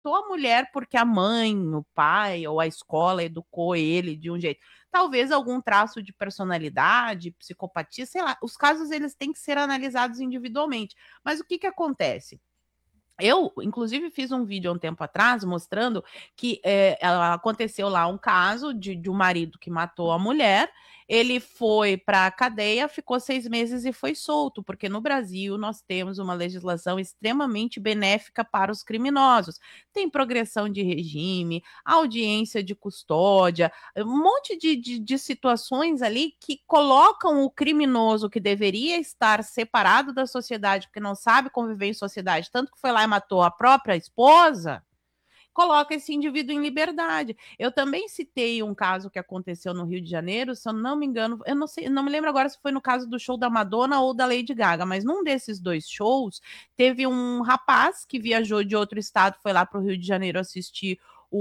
matou a mulher porque a mãe, o pai ou a escola educou ele de um jeito. Talvez algum traço de personalidade, psicopatia, sei lá. Os casos eles têm que ser analisados individualmente. Mas o que que acontece? Eu, inclusive, fiz um vídeo há um tempo atrás mostrando que aconteceu lá um caso de um marido que matou a mulher. Ele foi para a cadeia, ficou 6 meses e foi solto, porque no Brasil nós temos uma legislação extremamente benéfica para os criminosos. Tem progressão de regime, audiência de custódia, um monte de situações ali que colocam o criminoso que deveria estar separado da sociedade, porque não sabe conviver em sociedade, tanto que foi lá e matou a própria esposa, coloca esse indivíduo em liberdade. Eu também citei um caso que aconteceu no Rio de Janeiro, se eu não me engano, eu não sei, não me lembro agora se foi no caso do show da Madonna ou da Lady Gaga, mas num desses dois shows teve um rapaz que viajou de outro estado, foi lá para o Rio de Janeiro assistir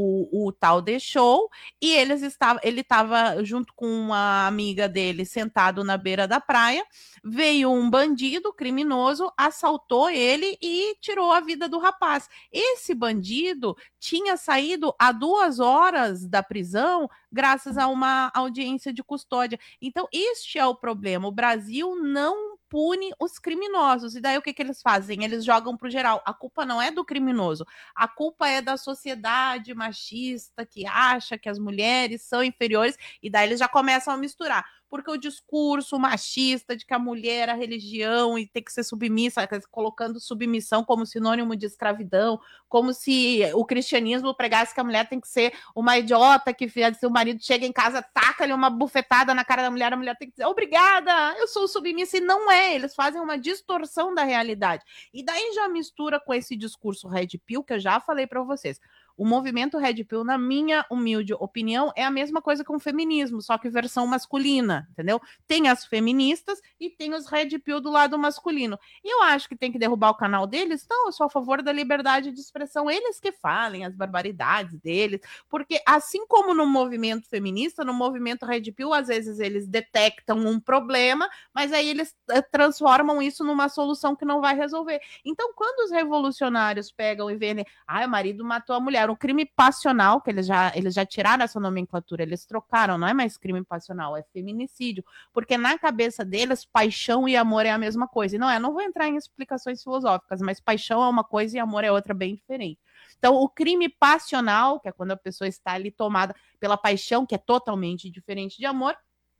o tal de show, e ele estava junto com uma amiga dele sentado na beira da praia. Veio um bandido criminoso, assaltou ele e tirou a vida do rapaz. Esse bandido tinha saído há 2 horas da prisão graças a uma audiência de custódia. Então, este é o problema. O Brasil não pune os criminosos. E daí o que, que eles fazem? Eles jogam para o geral. A culpa não é do criminoso, a culpa é da sociedade machista que acha que as mulheres são inferiores, e daí eles já começam a misturar. Porque o discurso machista de que a mulher é a religião e tem que ser submissa, colocando submissão como sinônimo de escravidão, como se o cristianismo pregasse que a mulher tem que ser uma idiota, que se o marido chega em casa, taca-lhe uma bufetada na cara da mulher, a mulher tem que dizer, obrigada, eu sou submissa, e não é, eles fazem uma distorção da realidade. E daí já mistura com esse discurso red pill, que eu já falei para vocês. O movimento Red Pill, na minha humilde opinião, é a mesma coisa que o feminismo, só que versão masculina, entendeu? Tem as feministas e tem os Red Pill do lado masculino. E eu acho que tem que derrubar o canal deles? Não, eu sou a favor da liberdade de expressão. Eles que falem as barbaridades deles, porque assim como no movimento feminista, no movimento Red Pill, às vezes eles detectam um problema, mas aí eles transformam isso numa solução que não vai resolver. Então, quando os revolucionários pegam e veem, o marido matou a mulher, um crime passional, que eles já tiraram essa nomenclatura, eles trocaram, não é mais crime passional, é feminicídio, porque na cabeça deles, paixão e amor é a mesma coisa. E não é, não vou entrar em explicações filosóficas, mas paixão é uma coisa e amor é outra bem diferente. Então, o crime passional, que é quando a pessoa está ali tomada pela paixão, que é totalmente diferente de amor,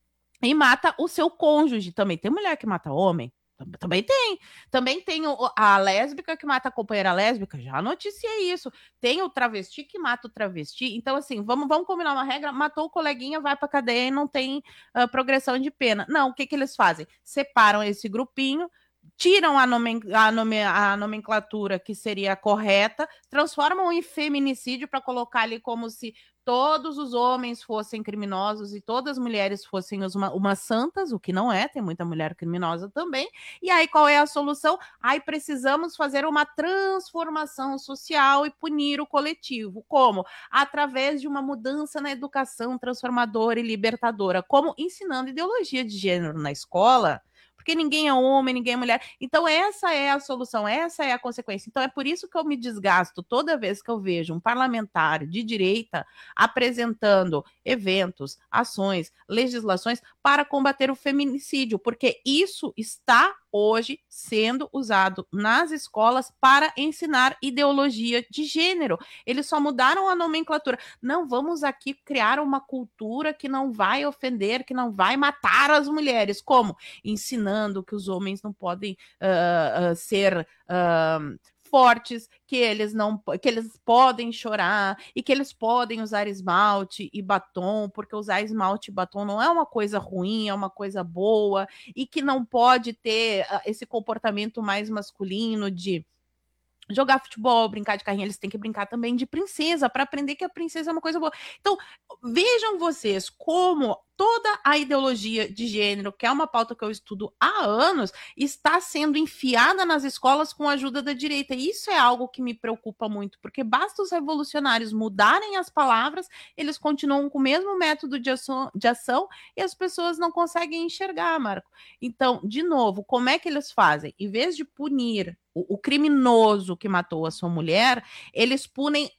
e mata o seu cônjuge também. Tem mulher que mata homem? Também tem. Também tem a lésbica que mata a companheira lésbica, já noticiei isso. Tem o travesti que mata o travesti. Então, assim, vamos combinar uma regra: matou o coleguinha, vai pra cadeia e não tem progressão de pena. Não, o que, que eles fazem? Separam esse grupinho, tiram a nomenclatura que seria correta, transformam em feminicídio para colocar ali como se todos os homens fossem criminosos e todas as mulheres fossem umas santas, o que não é, tem muita mulher criminosa também. E aí qual é a solução? Aí precisamos fazer uma transformação social e punir o coletivo. Como? Através de uma mudança na educação transformadora e libertadora, como ensinando ideologia de gênero na escola, porque ninguém é homem, ninguém é mulher. Então, essa é a solução, essa é a consequência. Então, é por isso que eu me desgasto toda vez que eu vejo um parlamentar de direita apresentando eventos, ações, legislações para combater o feminicídio, porque isso está hoje sendo usado nas escolas para ensinar ideologia de gênero. Eles só mudaram a nomenclatura. Não, vamos aqui criar uma cultura que não vai ofender, que não vai matar as mulheres. Como? Ensinando que os homens não podem ser fortes, que eles podem chorar e que eles podem usar esmalte e batom, porque usar esmalte e batom não é uma coisa ruim, é uma coisa boa, e que não pode ter esse comportamento mais masculino de jogar futebol, brincar de carrinho, eles têm que brincar também de princesa, para aprender que a princesa é uma coisa boa. Então, vejam vocês como toda a ideologia de gênero, que é uma pauta que eu estudo há anos, está sendo enfiada nas escolas com a ajuda da direita. E isso é algo que me preocupa muito, porque basta os revolucionários mudarem as palavras, eles continuam com o mesmo método de ação e as pessoas não conseguem enxergar, Marco. Então, de novo, como é que eles fazem? Em vez de punir o criminoso que matou a sua mulher, eles punem